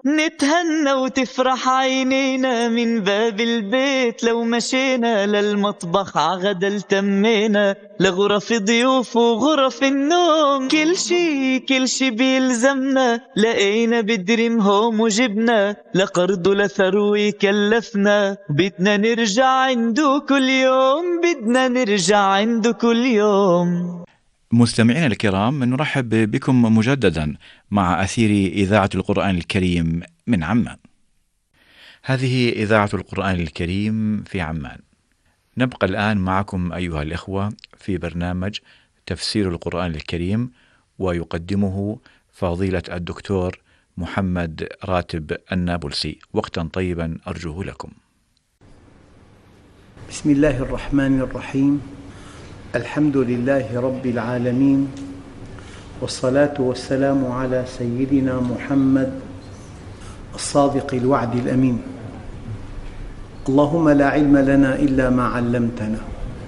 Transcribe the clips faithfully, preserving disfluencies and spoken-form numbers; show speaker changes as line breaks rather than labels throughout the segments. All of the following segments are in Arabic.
نتهنى وتفرح عينينا من باب البيت، لو مشينا للمطبخ عغدا التمينا، لغرف ضيوف وغرف النوم، كل شي كل شي بيلزمنا، لقينا بدريم هوم وجبنا، لقرض لثروي كلفنا، بدنا نرجع عنده كل يوم، بدنا نرجع عنده كل يوم.
مستمعينا الكرام، نرحب بكم مجددا مع أثير إذاعة القرآن الكريم من عمان. هذه إذاعة القرآن الكريم في عمان. نبقى الآن معكم أيها الإخوة في برنامج تفسير القرآن الكريم، ويقدمه فضيلة الدكتور محمد راتب النابلسي. وقتا طيبا أرجوه لكم.
بسم الله الرحمن الرحيم. الحمد لله رب العالمين، والصلاة والسلام على سيدنا محمد الصادق الوعد الأمين. اللهم لا علم لنا إلا ما علمتنا،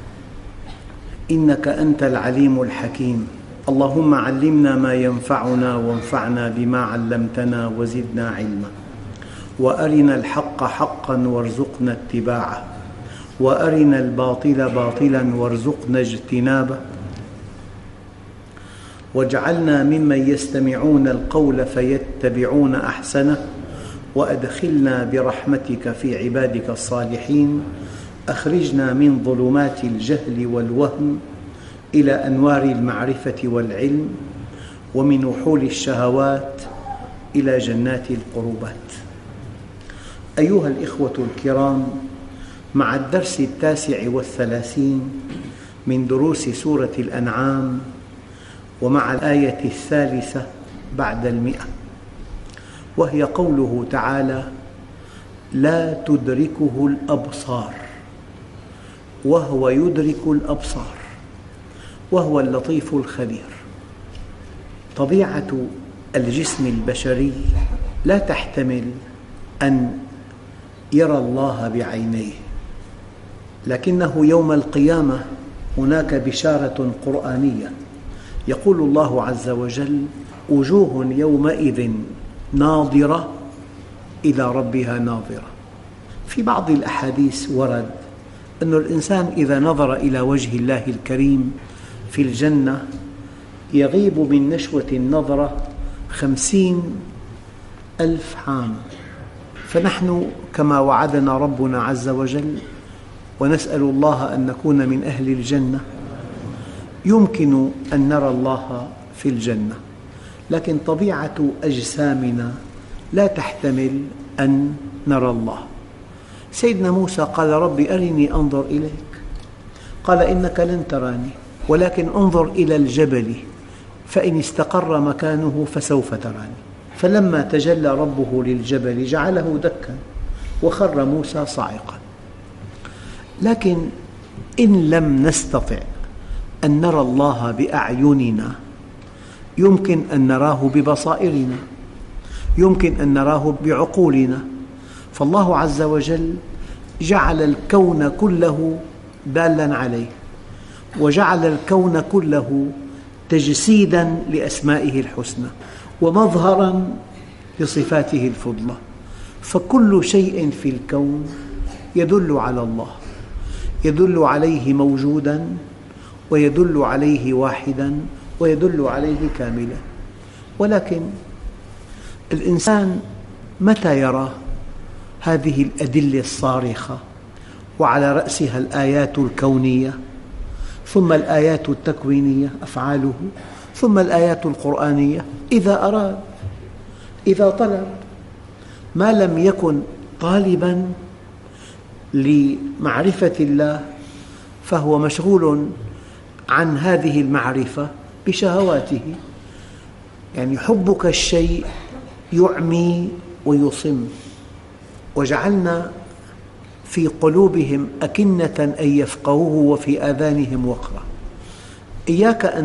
إنك أنت العليم الحكيم. اللهم علمنا ما ينفعنا وانفعنا بما علمتنا وزدنا علما، وأرنا الحق حقا وارزقنا اتباعه، وأرنا الباطل باطلا وارزقنا اجتنابه، واجعلنا ممن يستمعون القول فيتبعون أحسنه، وأدخلنا برحمتك في عبادك الصالحين. أخرجنا من ظلمات الجهل والوهم إلى أنوار المعرفة والعلم، ومن وحول الشهوات إلى جنات القربات. أيها الإخوة الكرام، مع الدرس التاسع والثلاثين من دروس سورة الأنعام، ومع الآية الثالثة بعد المئة، وهي قوله تعالى: لا تدركه الأبصار وهو يدرك الأبصار وهو اللطيف الخبير. طبيعة الجسم البشري لا تحتمل أن يرى الله بعينيه، لكنه يوم القيامة هناك بشارة قرآنية، يقول الله عز وجل: وجوه يومئذ ناظرة إلى ربها ناظرة. في بعض الأحاديث ورد أن الإنسان إذا نظر إلى وجه الله الكريم في الجنة يغيب من نشوة النظرة خمسين ألف عام. فنحن كما وعدنا ربنا عز وجل، ونسأل الله أن نكون من أهل الجنة، يمكن أن نرى الله في الجنة، لكن طبيعة أجسامنا لا تحتمل أن نرى الله. سيدنا موسى قال: ربي أرني أنظر إليك. قال: إنك لن تراني، ولكن انظر إلى الجبل فإن استقر مكانه فسوف تراني. فلما تجلى ربه للجبل جعله دكا وخر موسى صاعقا. لكن إن لم نستطع أن نرى الله بأعيننا، يمكن أن نراه ببصائرنا، يمكن أن نراه بعقولنا. فالله عز وجل جعل الكون كله دالا عليه، وجعل الكون كله تجسيدا لأسمائه الحسنى ومظهرا لصفاته الفضلى. فكل شيء في الكون يدل على الله، يدل عليه موجودا، ويدل عليه واحدا، ويدل عليه كاملا. ولكن الإنسان متى يرى هذه الأدلة الصارخة، وعلى رأسها الآيات الكونية، ثم الآيات التكوينية أفعاله، ثم الآيات القرآنية؟ إذا أراد، إذا طلب. ما لم يكن طالبا لمعرفة الله فهو مشغول عن هذه المعرفة بشهواته. يعني حبك الشيء يعمي ويصم. وجعلنا في قلوبهم أكنة أن يفقهوه وفي آذانهم وقرا. إياك أن